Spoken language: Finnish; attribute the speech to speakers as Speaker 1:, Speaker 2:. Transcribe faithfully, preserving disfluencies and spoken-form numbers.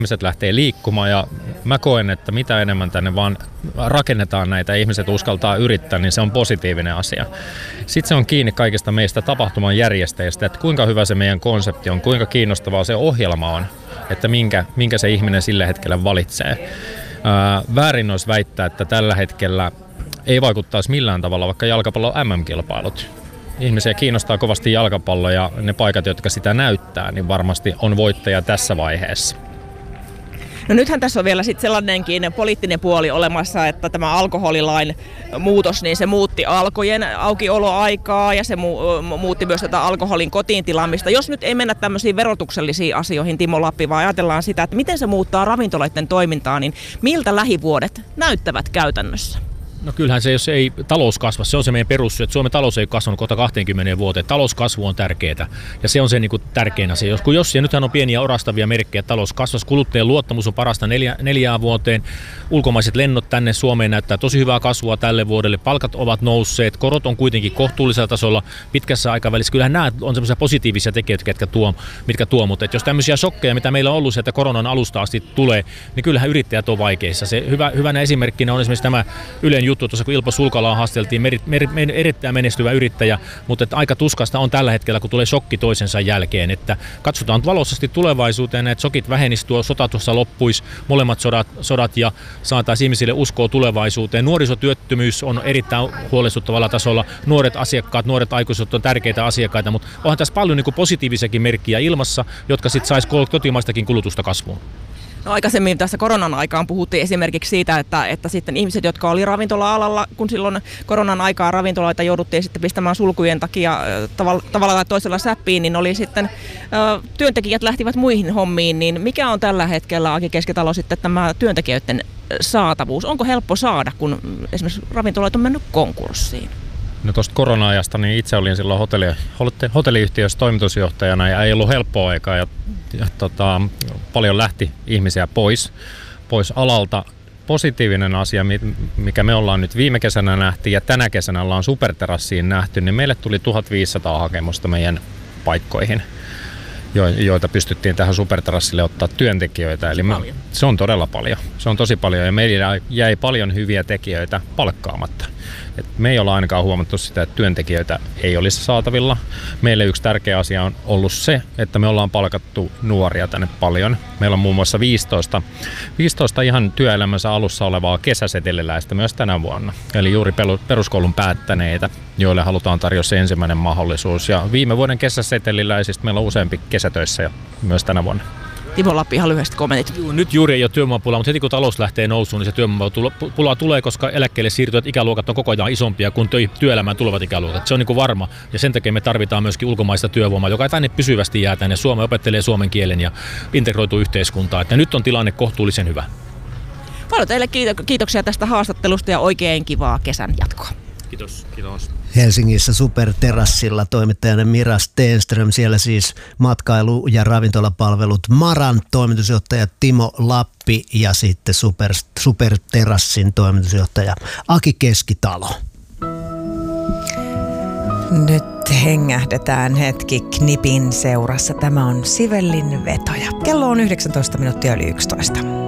Speaker 1: Ihmiset lähtee liikkumaan ja mä koen, että mitä enemmän tänne vaan rakennetaan näitä, ihmiset uskaltaa yrittää, niin se on positiivinen asia. Sitten se on kiinni kaikista meistä tapahtuman järjestäjistä, että kuinka hyvä se meidän konsepti on, kuinka kiinnostavaa se ohjelma on, että minkä, minkä se ihminen sillä hetkellä valitsee. Ää, väärin olisi väittää, että tällä hetkellä ei vaikuttaisi millään tavalla vaikka jalkapallon M M-kilpailut. Ihmisiä kiinnostaa kovasti jalkapallo ja ne paikat, jotka sitä näyttää, niin varmasti on voittaja tässä vaiheessa.
Speaker 2: No nythän tässä on vielä sitten sellainenkin poliittinen puoli olemassa, että tämä alkoholilain muutos, niin se muutti alkojen aukioloaikaa ja se mu- muutti myös tätä alkoholin kotiin tilaamista. Jos nyt ei mennä tämmöisiin verotuksellisiin asioihin, Timo Lappi, vaan ajatellaan sitä, että miten se muuttaa ravintoloiden toimintaa, niin miltä lähivuodet näyttävät käytännössä?
Speaker 3: No kyllähän se, jos ei talous kasva, se on se meidän perussyy, että Suomen talous ei kasvanut kohta kaksikymmentä vuoteen. Talouskasvu on tärkeää ja se on se niin kuin tärkein asia. Jos, jos ja nythän on pieniä orastavia merkkejä, että talous kasvasi, kuluttajien luottamus on parasta neljä, neljään vuoteen. Ulkomaiset lennot tänne Suomeen näyttää tosi hyvää kasvua tälle vuodelle. Palkat ovat nousseet, korot on kuitenkin kohtuullisella tasolla pitkässä aikavälissä. Kyllähän nämä on semmoisia positiivisia tekijöitä, mitkä tuo, mitkä tuo. Mutta jos tämmöisiä shokkeja, mitä meillä on ollut, että koronan alusta asti tulee, niin kyllähän yrittäjät on vaikeissa. Se hyvä, hyvänä esimerkkinä on esimerkiksi tämä Ylen juttu, tuossa kun Ilpo Sulkalaa haasteltiin, mer, mer, mer, erittäin menestyvä yrittäjä, mutta että aika tuskasta on tällä hetkellä, kun tulee shokki toisensa jälkeen. Että katsotaan valoisesti tulevaisuuteen, että shokit vähenisivät, tuo sota tuossa loppuisi, molemmat sodat, sodat ja saataisiin ihmisille uskoa tulevaisuuteen. Nuorisotyöttömyys on erittäin huolestuttavalla tasolla. Nuoret asiakkaat, nuoret aikuiset on tärkeitä asiakkaita, mutta onhan tässä paljon niin kuin positiivisiakin merkkiä ilmassa, jotka sitten saisi kotimaistakin kulutusta kasvuun.
Speaker 2: No aikaisemmin tässä koronan aikaan puhuttiin esimerkiksi siitä, että, että sitten ihmiset, jotka oli ravintola-alalla, kun silloin koronan aikaa ravintoloita jouduttiin sitten pistämään sulkujen takia tavalla, tavalla tai toisella säppiin, niin oli sitten ö, työntekijät lähtivät muihin hommiin, niin mikä on tällä hetkellä Aki Keskitalo sitten tämä työntekijöiden saatavuus? Onko helppo saada, kun esimerkiksi ravintoloita on mennyt konkurssiin?
Speaker 1: No tuosta korona-ajasta, niin itse olin silloin hotelli, hotelliyhtiössä toimitusjohtajana ja ei ollut helppoa aikaa ja, ja tota, paljon lähti ihmisiä pois, pois alalta. Positiivinen asia, mikä me ollaan nyt viime kesänä nähty ja tänä kesänä ollaan Superterassiin nähty, niin meille tuli tuhatviisisataa hakemusta meidän paikkoihin, joita pystyttiin tähän Superterassille ottaa työntekijöitä. Eli me, se on todella paljon. Se on tosi paljon ja meillä jäi paljon hyviä tekijöitä palkkaamatta. Et me ei olla ainakaan huomattu sitä, että työntekijöitä ei olisi saatavilla. Meille yksi tärkeä asia on ollut se, että me ollaan palkattu nuoria tänne paljon. Meillä on muun muassa viisitoista, viisitoista ihan työelämänsä alussa olevaa kesäseteliläistä myös tänä vuonna. Eli juuri peruskoulun päättäneitä, joille halutaan tarjota se ensimmäinen mahdollisuus. Ja viime vuoden kesäseteliläisistä meillä on useampi kesätöissä myös tänä vuonna.
Speaker 2: Timo Lappi, ihan lyhyesti kommentit.
Speaker 3: Nyt juuri ei ole työvoimapulaa, mutta heti kun talous lähtee nousuun, niin se työvoimapulaa tulee, koska eläkkeelle siirtyvät ikäluokat on koko ajan isompia kuin työelämään tulevat ikäluokat. Se on niin kuin varma ja sen takia me tarvitaan myöskin ulkomaista työvoimaa, joka tänne pysyvästi jää tänne Suomeen, opettelee suomen kielen ja integroituu yhteiskuntaan. Että nyt on tilanne kohtuullisen hyvä.
Speaker 2: Paljon teille kiitoksia tästä haastattelusta ja oikein kivaa kesän jatkoa.
Speaker 3: Kiitos. Kiitos.
Speaker 4: Helsingissä Superterassilla toimittajana Mira Stenström, siellä siis matkailu- ja ravintolapalvelut Maran toimitusjohtaja Timo Lappi ja sitten Super, Superterassin toimitusjohtaja Aki Keskitalo.
Speaker 5: Nyt hengähdetään hetki Knipin seurassa. Tämä on Sivellin vetoja. Kello on yhdeksäntoista minuuttia yli yksitoista.